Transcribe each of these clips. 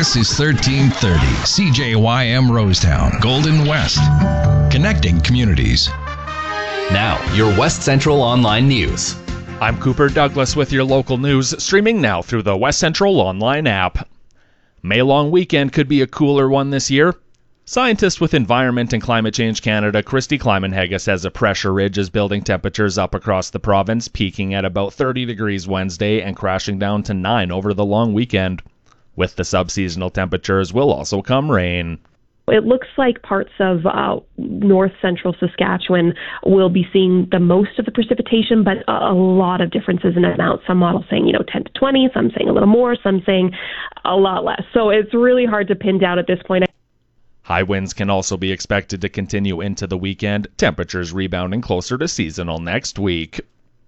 This is 1330 CJYM Rosetown, Golden West. Connecting communities. Now, your West Central Online News. I'm Cooper Douglas with your local news, streaming now through the West Central Online app. May long weekend could be a cooler one this year. Scientist with Environment and Climate Change Canada, Christy Klimenhaga, says a pressure ridge is building temperatures up across the province, peaking at about 30 degrees Wednesday and crashing down to 9 over the long weekend. With the subseasonal temperatures will also come rain. It looks like parts of north central Saskatchewan will be seeing the most of the precipitation, but a lot of differences in amount. Some models saying, 10 to 20, some saying a little more, some saying a lot less. So it's really hard to pin down at this point. High winds can also be expected to continue into the weekend, temperatures rebounding closer to seasonal next week.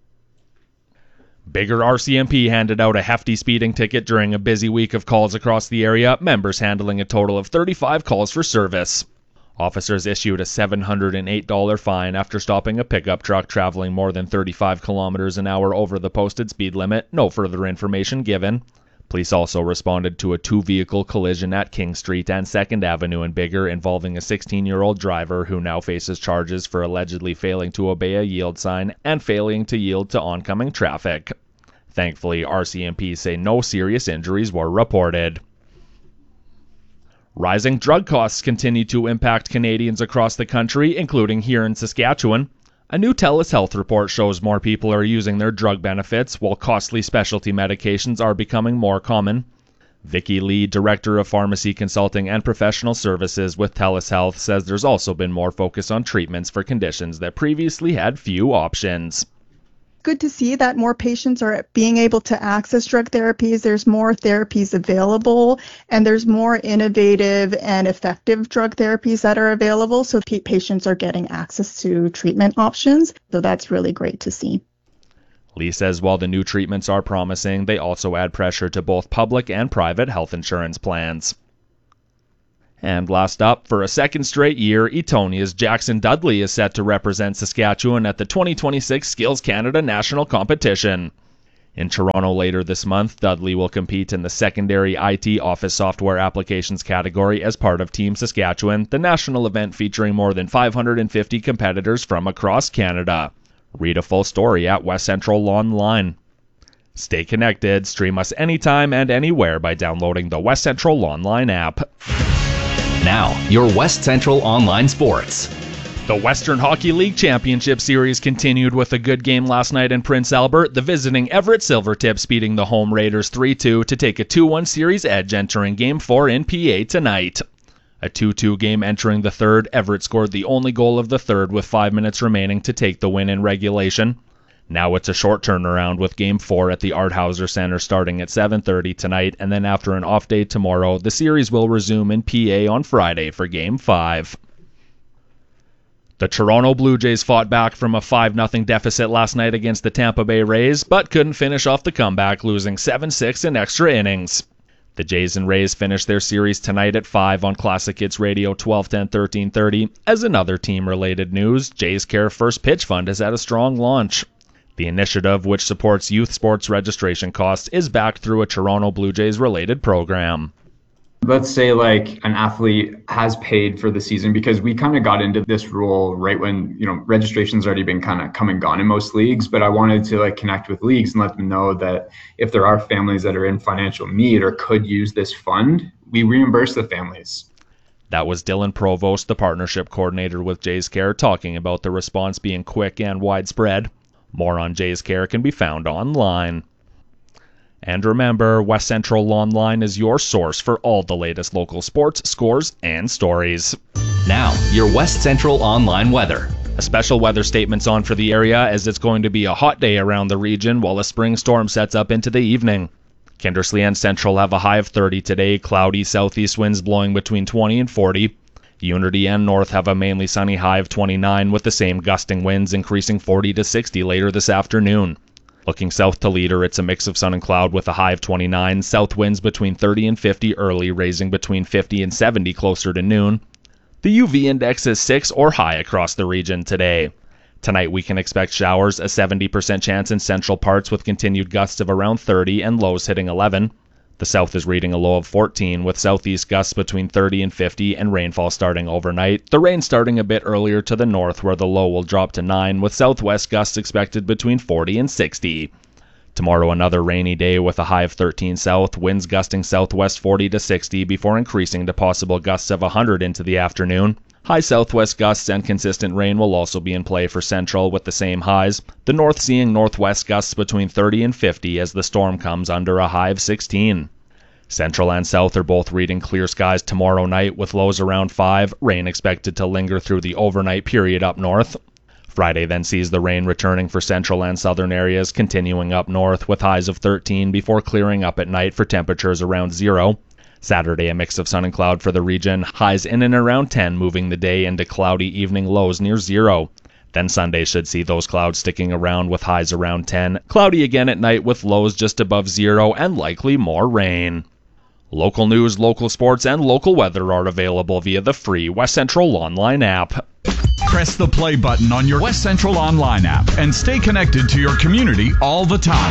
Bigger RCMP handed out a hefty speeding ticket during a busy week of calls across the area, members handling a total of 35 calls for service. Officers issued a $708 fine after stopping a pickup truck traveling more than 35 kilometers an hour over the posted speed limit. No further information given. Police also responded to a two-vehicle collision at King Street and 2nd Avenue in Biggar involving a 16-year-old driver who now faces charges for allegedly failing to obey a yield sign and failing to yield to oncoming traffic. Thankfully, RCMP say no serious injuries were reported. Rising drug costs continue to impact Canadians across the country, including here in Saskatchewan. A new TELUS Health report shows more people are using their drug benefits, while costly specialty medications are becoming more common. Vicky Lee, Director of Pharmacy Consulting and Professional Services with TELUS Health, says there's also been more focus on treatments for conditions that previously had few options. Good to see that more patients are being able to access drug therapies. There's more therapies available, and there's more innovative and effective drug therapies that are available, so patients are getting access to treatment options. So that's really great to see. Lee says while the new treatments are promising, they also add pressure to both public and private health insurance plans. And last up, for a second straight year, Etonia's Jackson Dudley is set to represent Saskatchewan at the 2026 Skills Canada National Competition. In Toronto later this month, Dudley will compete in the secondary IT office software applications category as part of Team Saskatchewan, the national event featuring more than 550 competitors from across Canada. Read a full story at West Central Online. Stay connected, stream us anytime and anywhere by downloading the West Central Online app. Now, your West Central Online Sports. The Western Hockey League Championship Series continued with a good game last night in Prince Albert, the visiting Everett Silvertips beating the home Raiders 3-2 to take a 2-1 series edge entering Game 4 in PA tonight. A 2-2 game entering the third, Everett scored the only goal of the third with 5 minutes remaining to take the win in regulation. Now it's a short turnaround with Game 4 at the Art Hauser Center starting at 7:30 tonight, and then after an off day tomorrow, the series will resume in PA on Friday for Game 5. The Toronto Blue Jays fought back from a 5-0 deficit last night against the Tampa Bay Rays, but couldn't finish off the comeback, losing 7-6 in extra innings. The Jays and Rays finish their series tonight at 5 on Classic Hits Radio 1210 1330. As another team-related news, Jays Care First Pitch Fund has had a strong launch. The initiative, which supports youth sports registration costs, is backed through a Toronto Blue Jays-related program. Let's say an athlete has paid for the season, because we kind of got into this rule right when, registration's already been kind of come and gone in most leagues, but I wanted to connect with leagues and let them know that if there are families that are in financial need or could use this fund, we reimburse the families. That was Dylan Provost, the partnership coordinator with Jays Care, talking about the response being quick and widespread. More on Jays Care can be found online. And remember, West Central Online is your source for all the latest local sports, scores, and stories. Now, your West Central Online weather. A special weather statement's on for the area as it's going to be a hot day around the region while a spring storm sets up into the evening. Kindersley and Central have a high of 30 today, cloudy southeast winds blowing between 20 and 40. Unity and North have a mainly sunny high of 29 with the same gusting winds increasing 40 to 60 later this afternoon. Looking south to Leader, it's a mix of sun and cloud with a high of 29, south winds between 30 and 50 early, raising between 50 and 70 closer to noon. The UV index is 6 or high across the region today. Tonight we can expect showers, a 70% chance in central parts with continued gusts of around 30 and lows hitting 11. The south is reading a low of 14 with southeast gusts between 30 and 50 and rainfall starting overnight. The rain starting a bit earlier to the north where the low will drop to 9 with southwest gusts expected between 40 and 60. Tomorrow another rainy day with a high of 13 south, winds gusting southwest 40 to 60 before increasing to possible gusts of 100 into the afternoon. High southwest gusts and consistent rain will also be in play for central with the same highs. The north seeing northwest gusts between 30 and 50 as the storm comes under a high of 16. Central and south are both reading clear skies tomorrow night with lows around 5, rain expected to linger through the overnight period up north. Friday then sees the rain returning for central and southern areas, continuing up north with highs of 13 before clearing up at night for temperatures around 0. Saturday, a mix of sun and cloud for the region, highs in and around 10, moving the day into cloudy evening lows near 0. Then Sunday should see those clouds sticking around with highs around 10, cloudy again at night with lows just above 0 and likely more rain. Local news, local sports, and local weather are available via the free West Central Online app. Press the play button on your West Central Online app and stay connected to your community all the time.